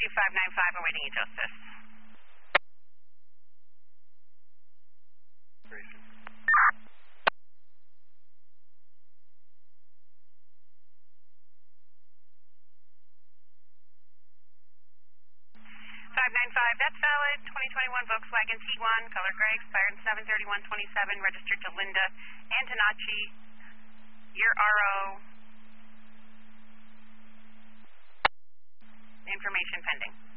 2595 awaiting you, Justice. Grayson. 595, that's valid. 2021 Volkswagen Tiguan, color gray, expired 7/31/27, registered to Linda Antonacci. Your RO. Information pending.